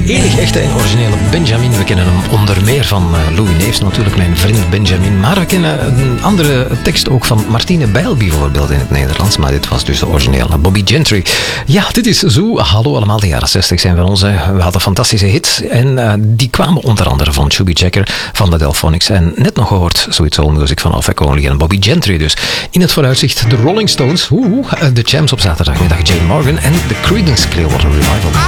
enige echte en originele Benjamin. We kennen hem onder meer van Louis Neefs, natuurlijk mijn vriend Benjamin. Maar we kennen een andere tekst ook van Martine Bijl bijvoorbeeld in het Nederlands. Maar dit was dus de originele Bobby Gentry. Ja, dit is Zoo. Hallo allemaal, de jaren 60 zijn van ons. We hadden fantastische hits. En die kwamen onder andere van Chubby Checker, van de Delphonics. En net nog gehoord, Sweet Soul Music van Alpha Conley en Bobby Gentry dus. In het vooruitzicht de Rolling Stones, de Champs op zaterdagmiddag, Jane Morgan en de Creedence Clearwater Revival.